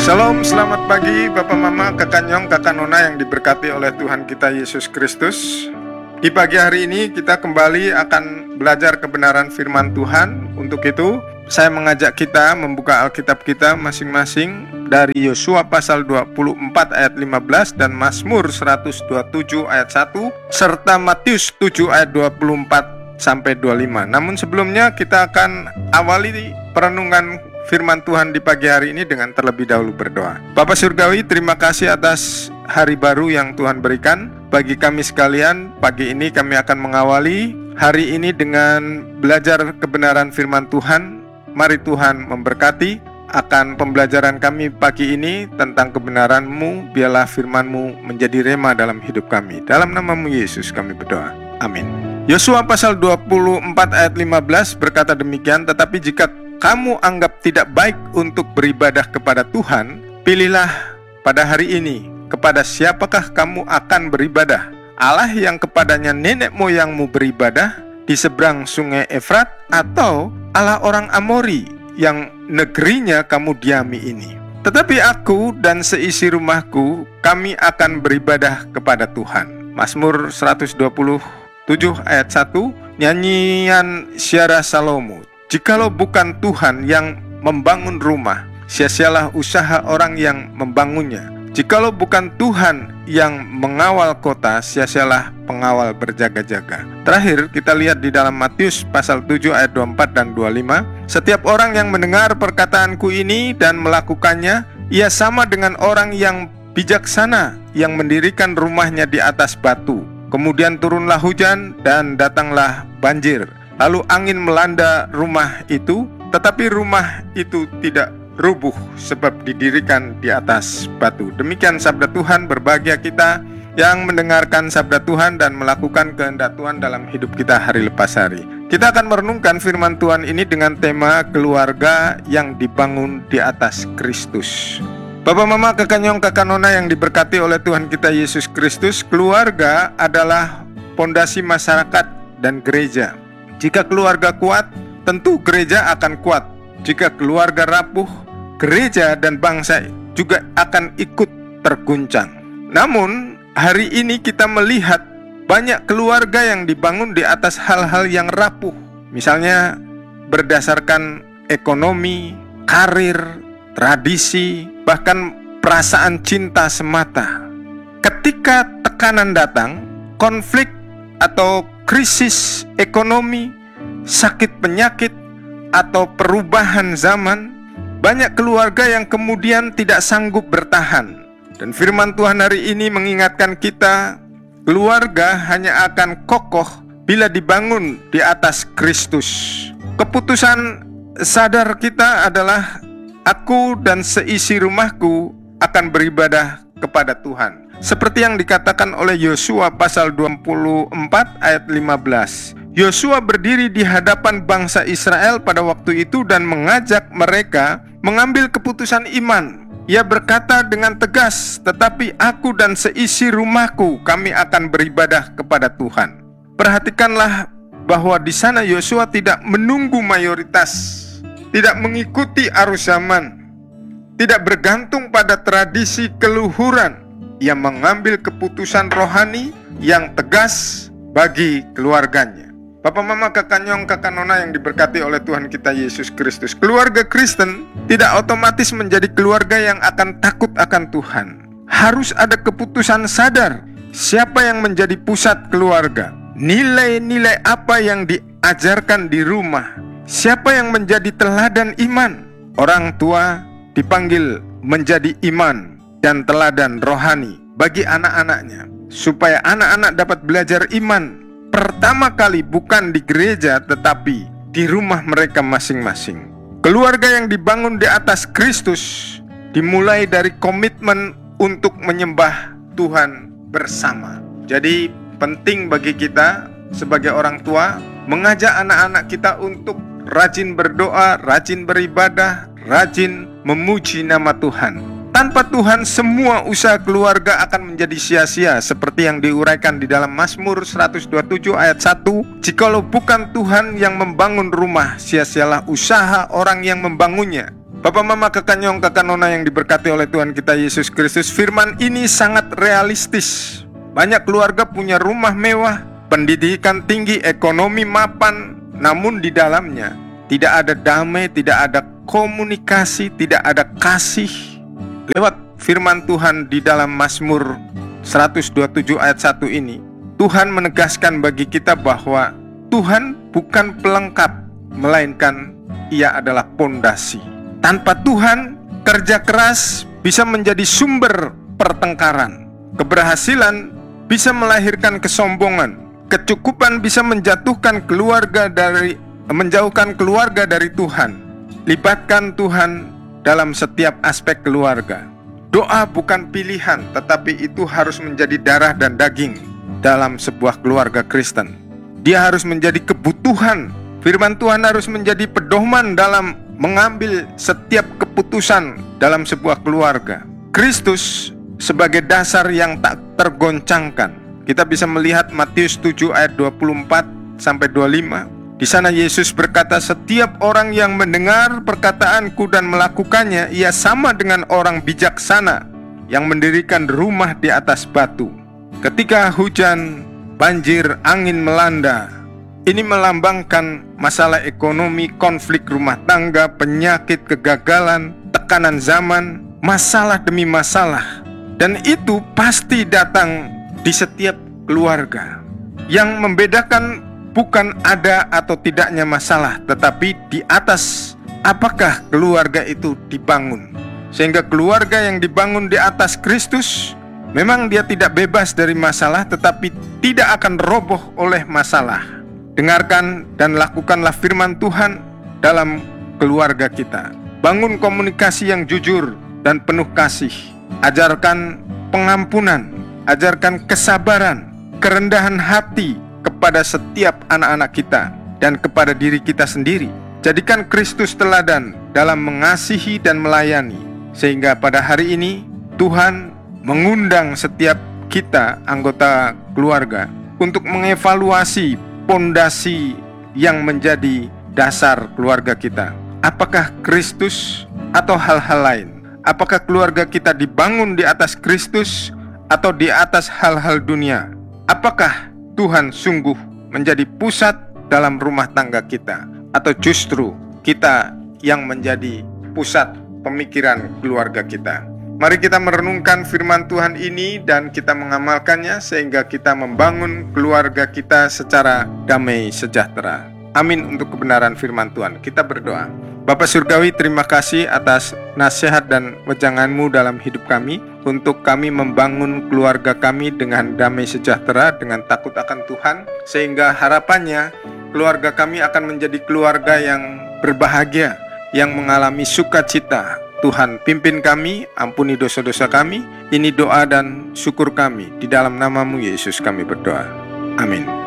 Shalom, selamat pagi Bapak Mama, Kakak Nyong, Kakak Nona yang diberkati oleh Tuhan kita Yesus Kristus. Di pagi hari ini kita kembali akan belajar kebenaran firman Tuhan. Untuk itu, saya mengajak kita membuka Alkitab kita masing-masing dari Yosua pasal 24 ayat 15 dan Mazmur 127 ayat 1 serta Matius 7 ayat 24 sampai 25. Namun sebelumnya kita akan awali perenungan firman Tuhan di pagi hari ini dengan terlebih dahulu berdoa. Bapa Surgawi, terima kasih atas hari baru yang Tuhan berikan bagi kami sekalian. Pagi ini kami akan mengawali hari ini dengan belajar kebenaran firman Tuhan. Mari Tuhan memberkati akan pembelajaran kami pagi ini tentang kebenaran-Mu. Biarlah firman-Mu menjadi rema dalam hidup kami. Dalam nama-Mu Yesus kami berdoa. Amin. Yosua pasal 24 ayat 15 berkata demikian, tetapi jika kamu anggap tidak baik untuk beribadah kepada Tuhan, pilihlah pada hari ini kepada siapakah kamu akan beribadah. Allah yang kepadanya nenek moyangmu beribadah di seberang sungai Efrat, atau Allah orang Amori yang negerinya kamu diami ini. Tetapi aku dan seisi rumahku, kami akan beribadah kepada Tuhan. Mazmur 127 ayat 1, nyanyian Syarah Salomo. Jikalau bukan Tuhan yang membangun rumah, sia-sialah usaha orang yang membangunnya. Jikalau bukan Tuhan yang mengawal kota, sia-sialah pengawal berjaga-jaga. Terakhir kita lihat di dalam Matius pasal 7 ayat 24 dan 25. Setiap orang yang mendengar perkataanku ini dan melakukannya, ia sama dengan orang yang bijaksana yang mendirikan rumahnya di atas batu. Kemudian turunlah hujan dan datanglah banjir. Lalu angin melanda rumah itu, tetapi rumah itu tidak rubuh sebab didirikan di atas batu. Demikian sabda Tuhan. Berbahagia kita yang mendengarkan sabda Tuhan dan melakukan kehendak Tuhan dalam hidup kita hari lepas hari. Kita akan merenungkan firman Tuhan ini dengan tema keluarga yang dibangun di atas Kristus. Bapak Mama, Kakak Nyong, Kakak Nona yang diberkati oleh Tuhan kita Yesus Kristus, keluarga adalah pondasi masyarakat dan gereja. Jika keluarga kuat, tentu gereja akan kuat. Jika keluarga rapuh, gereja dan bangsa juga akan ikut terguncang. Namun, hari ini kita melihat banyak keluarga yang dibangun di atas hal-hal yang rapuh. Misalnya, berdasarkan ekonomi, karir, tradisi, bahkan perasaan cinta semata. Ketika tekanan datang, konflik atau krisis ekonomi, sakit penyakit, atau perubahan zaman, banyak keluarga yang kemudian tidak sanggup bertahan. Dan firman Tuhan hari ini mengingatkan kita, keluarga hanya akan kokoh bila dibangun di atas Kristus. Keputusan sadar kita adalah, aku dan seisi rumahku akan beribadah kepada Tuhan. Seperti yang dikatakan oleh Yosua pasal 24 ayat 15. Yosua berdiri di hadapan bangsa Israel pada waktu itu dan mengajak mereka mengambil keputusan iman. Ia berkata dengan tegas, tetapi aku dan seisi rumahku, kami akan beribadah kepada Tuhan. Perhatikanlah bahwa di sana Yosua tidak menunggu mayoritas, tidak mengikuti arus zaman, tidak bergantung pada tradisi keluhuran. Ia mengambil keputusan rohani yang tegas bagi keluarganya. Bapak Mama, Kakak Nyong, Kakak Nona yang diberkati oleh Tuhan kita Yesus Kristus, keluarga Kristen tidak otomatis menjadi keluarga yang akan takut akan Tuhan. Harus ada keputusan sadar siapa yang menjadi pusat keluarga, nilai-nilai apa yang diajarkan di rumah, siapa yang menjadi teladan iman. Orang tua dipanggil menjadi iman dan teladan rohani bagi anak-anaknya, supaya anak-anak dapat belajar iman pertama kali bukan di gereja tetapi di rumah mereka masing-masing. Keluarga yang dibangun di atas Kristus dimulai dari komitmen untuk menyembah Tuhan bersama. Jadi penting bagi kita sebagai orang tua mengajak anak-anak kita untuk rajin berdoa, rajin beribadah, rajin memuji nama Tuhan. Tanpa Tuhan, semua usaha keluarga akan menjadi sia-sia, seperti yang diuraikan di dalam Mazmur 127 ayat 1. Jikalau bukan Tuhan yang membangun rumah, sia-sialah usaha orang yang membangunnya. Bapak Mama, kakak Nyong, kakak Nona yang diberkati oleh Tuhan kita Yesus Kristus, firman ini sangat realistis. Banyak keluarga punya rumah mewah, pendidikan tinggi, ekonomi mapan, namun di dalamnya tidak ada damai, tidak ada komunikasi, tidak ada kasih. Lewat firman Tuhan di dalam Mazmur 127 ayat 1 ini, Tuhan menegaskan bagi kita bahwa Tuhan bukan pelengkap, melainkan Ia adalah pondasi. Tanpa Tuhan, kerja keras bisa menjadi sumber pertengkaran. Keberhasilan bisa melahirkan kesombongan. Kecukupan bisa menjauhkan keluarga dari Tuhan. Libatkan Tuhan dalam setiap aspek keluarga. Doa bukan pilihan, tetapi itu harus menjadi darah dan daging dalam sebuah keluarga Kristen. Dia harus menjadi kebutuhan. Firman Tuhan harus menjadi pedoman dalam mengambil setiap keputusan dalam sebuah keluarga. Kristus sebagai dasar yang tak tergoncangkan. Kita bisa melihat Matius 7 ayat 24 sampai 25. Di sana Yesus berkata, "Setiap orang yang mendengar perkataanku dan melakukannya, ia sama dengan orang bijaksana yang mendirikan rumah di atas batu. Ketika hujan, banjir, angin melanda." Ini melambangkan masalah ekonomi, konflik rumah tangga, penyakit, kegagalan, tekanan zaman, masalah demi masalah. Dan itu pasti datang di setiap keluarga. Yang membedakan bukan ada atau tidaknya masalah, tetapi di atas apakah keluarga itu dibangun. Sehingga keluarga yang dibangun di atas Kristus, memang dia tidak bebas dari masalah, tetapi tidak akan roboh oleh masalah. Dengarkan dan lakukanlah firman Tuhan dalam keluarga kita. Bangun komunikasi yang jujur dan penuh kasih. Ajarkan pengampunan, ajarkan kesabaran, kerendahan hati kepada setiap anak-anak kita dan kepada diri kita sendiri. Jadikan Kristus teladan dalam mengasihi dan melayani, sehingga pada hari ini Tuhan mengundang setiap kita anggota keluarga untuk mengevaluasi pondasi yang menjadi dasar keluarga kita. Apakah Kristus atau hal-hal lain? Apakah keluarga kita dibangun di atas Kristus atau di atas hal-hal dunia? Apakah Tuhan sungguh menjadi pusat dalam rumah tangga kita, atau justru kita yang menjadi pusat pemikiran keluarga kita? Mari kita merenungkan firman Tuhan ini dan kita mengamalkannya sehingga kita membangun keluarga kita secara damai sejahtera. Amin untuk kebenaran firman Tuhan. Kita berdoa. Bapa Surgawi, terima kasih atas nasihat dan wejangan-Mu dalam hidup kami, untuk kami membangun keluarga kami dengan damai sejahtera, dengan takut akan Tuhan, sehingga harapannya keluarga kami akan menjadi keluarga yang berbahagia, yang mengalami sukacita. Tuhan, pimpin kami, ampuni dosa-dosa kami. Ini doa dan syukur kami. Di dalam nama-Mu Yesus kami berdoa. Amin.